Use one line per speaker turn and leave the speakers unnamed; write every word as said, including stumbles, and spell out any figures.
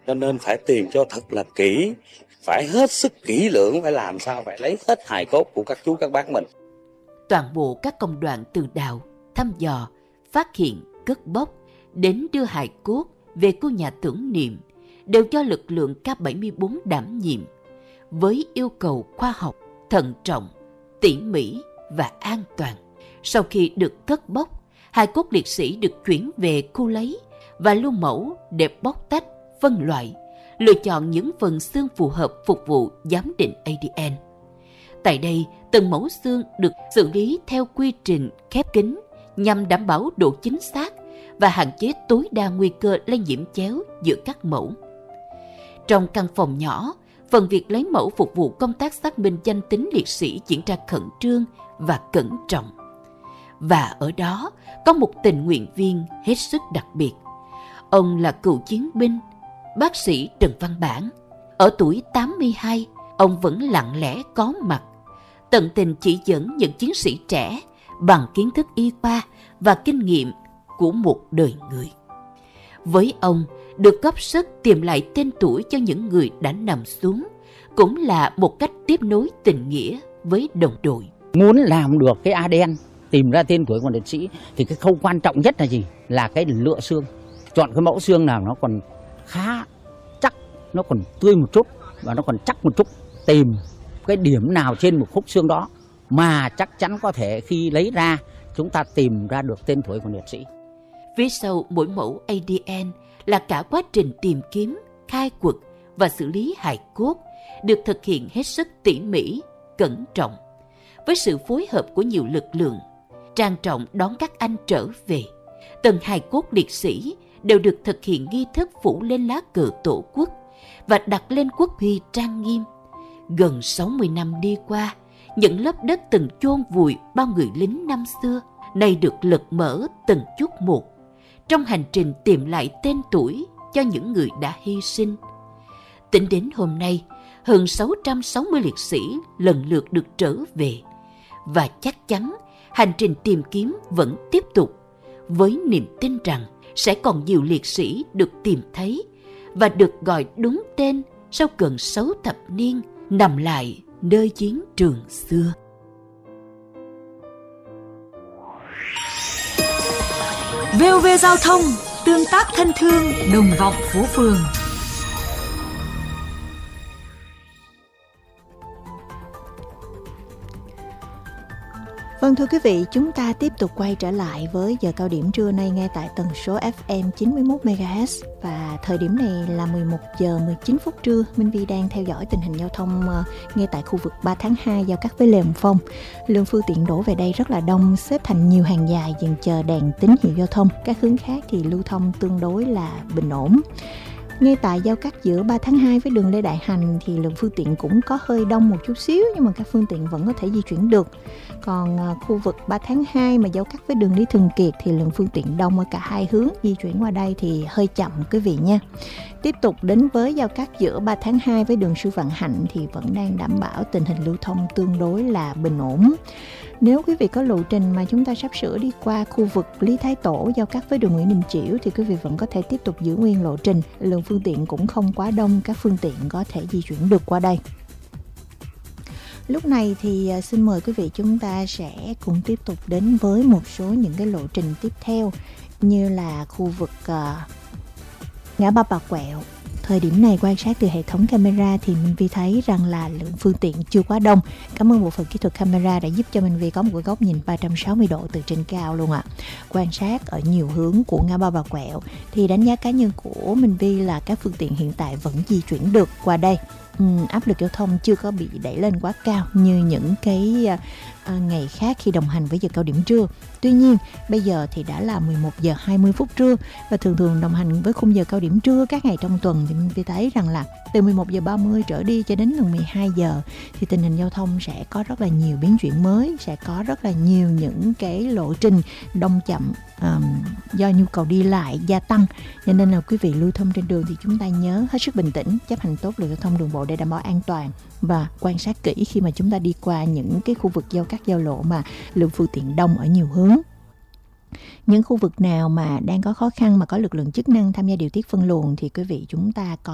cho nên phải tìm cho thật là kỹ, phải hết sức kỹ lưỡng, phải làm sao phải lấy hết hài cốt của các chú các bác mình.
Toàn bộ các công đoạn từ đào, thăm dò, phát hiện, cất bốc đến đưa hài cốt về khu nhà tưởng niệm đều do lực lượng K bảy mươi bốn đảm nhiệm, với yêu cầu khoa học, thận trọng, tỉ mỉ và an toàn. Sau khi được cất bốc, hài cốt liệt sĩ được chuyển về khu lấy và lưu mẫu để bóc tách, phân loại, lựa chọn những phần xương phù hợp phục vụ giám định a đê en. Tại đây, từng mẫu xương được xử lý theo quy trình khép kín nhằm đảm bảo độ chính xác và hạn chế tối đa nguy cơ lây nhiễm chéo giữa các mẫu. Trong căn phòng nhỏ, phần việc lấy mẫu phục vụ công tác xác minh danh tính liệt sĩ diễn ra khẩn trương và cẩn trọng. Và ở đó có một tình nguyện viên hết sức đặc biệt. Ông là cựu chiến binh, bác sĩ Trần Văn Bản. Ở tuổi tám mươi hai, ông vẫn lặng lẽ có mặt, tận tình chỉ dẫn những chiến sĩ trẻ bằng kiến thức y khoa và kinh nghiệm của một đời người. Với ông, được góp sức tìm lại tên tuổi cho những người đã nằm xuống cũng là một cách tiếp nối tình nghĩa với đồng đội.
Muốn làm được cái a đê en, tìm ra tên tuổi của liệt sĩ thì cái khâu quan trọng nhất là gì? Là cái lựa xương. Chọn cái mẫu xương nào nó còn khá chắc, nó còn tươi một chút và nó còn chắc một chút. Tìm cái điểm nào trên một khúc xương đó mà chắc chắn có thể khi lấy ra chúng ta tìm ra được tên tuổi của liệt sĩ.
Phía sau mỗi mẫu a đê en là cả quá trình tìm kiếm, khai quật và xử lý hài cốt được thực hiện hết sức tỉ mỉ, cẩn trọng. Với sự phối hợp của nhiều lực lượng, trang trọng đón các anh trở về, từng hài cốt liệt sĩ đều được thực hiện nghi thức phủ lên lá cờ Tổ quốc và đặt lên quốc huy trang nghiêm. Gần sáu mươi năm đi qua, những lớp đất từng chôn vùi bao người lính năm xưa nay được lật mở từng chút một trong hành trình tìm lại tên tuổi cho những người đã hy sinh. Tính đến hôm nay, hơn sáu trăm sáu mươi liệt sĩ lần lượt được trở về và chắc chắn hành trình tìm kiếm vẫn tiếp tục với niềm tin rằng sẽ còn nhiều liệt sĩ được tìm thấy và được gọi đúng tên sau gần sáu thập niên nằm lại nơi chiến trường xưa.
vê o vê Giao thông, tương tác thân thương, đồng vọng phố phường.
Vâng thưa quý vị, chúng ta tiếp tục quay trở lại với giờ cao điểm trưa nay nghe tại tần số ép em chín mươi mốt mê ga héc và thời điểm này là mười một giờ mười chín phút trưa. Minh Vi đang theo dõi tình hình giao thông uh, ngay tại khu vực ba tháng hai giao cắt với Lê Hồng Phong. Lượng phương tiện đổ về đây rất là đông, xếp thành nhiều hàng dài dừng chờ đèn tín hiệu giao thông. Các hướng khác thì lưu thông tương đối là bình ổn. Ngay tại giao cắt giữa ba tháng hai với đường Lê Đại Hành thì lượng phương tiện cũng có hơi đông một chút xíu, nhưng mà các phương tiện vẫn có thể di chuyển được. Còn uh, khu vực ba tháng hai mà giao cắt với đường Lý Thường Kiệt thì lượng phương tiện đông ở cả hai hướng, di chuyển qua đây thì hơi chậm quý vị nha. Tiếp tục đến với giao cắt giữa ba tháng hai với đường Sư Vạn Hạnh thì vẫn đang đảm bảo tình hình lưu thông tương đối là bình ổn. Nếu quý vị có lộ trình mà chúng ta sắp sửa đi qua khu vực Lý Thái Tổ giao cắt với đường Nguyễn Đình Chiểu thì quý vị vẫn có thể tiếp tục giữ nguyên lộ trình. Lượng phương tiện cũng không quá đông, các phương tiện có thể di chuyển được qua đây. Lúc này thì xin mời quý vị chúng ta sẽ cùng tiếp tục đến với một số những cái lộ trình tiếp theo, như là khu vực uh, ngã ba Bà Quẹo. Thời điểm này quan sát từ hệ thống camera thì Minh Vi thấy rằng là lượng phương tiện chưa quá đông. Cảm ơn bộ phận kỹ thuật camera đã giúp cho Minh Vi có một cái góc nhìn ba trăm sáu mươi độ từ trên cao luôn ạ. À. Quan sát ở nhiều hướng của ngã ba Bà Quẹo thì đánh giá cá nhân của Minh Vi là các phương tiện hiện tại vẫn di chuyển được qua đây. Uhm, áp lực giao thông chưa có bị đẩy lên quá cao như những cái uh, ngày khác khi đồng hành với giờ cao điểm trưa. Tuy nhiên bây giờ thì đã là mười một giờ hai mươi phút trưa và thường thường đồng hành với khung giờ cao điểm trưa các ngày trong tuần thì mình thấy rằng là từ mười một giờ ba mươi trở đi cho đến gần mười hai giờ thì tình hình giao thông sẽ có rất là nhiều biến chuyển mới, sẽ có rất là nhiều những cái lộ trình đông chậm um, do nhu cầu đi lại gia tăng. Cho nên là quý vị lưu thông trên đường thì chúng ta nhớ hết sức bình tĩnh, chấp hành tốt luật giao thông đường bộ để đảm bảo an toàn và quan sát kỹ khi mà chúng ta đi qua những cái khu vực giao cắt giao lộ mà lượng phương tiện đông ở nhiều hướng. Những khu vực nào mà đang có khó khăn mà có lực lượng chức năng tham gia điều tiết phân luồng thì quý vị chúng ta có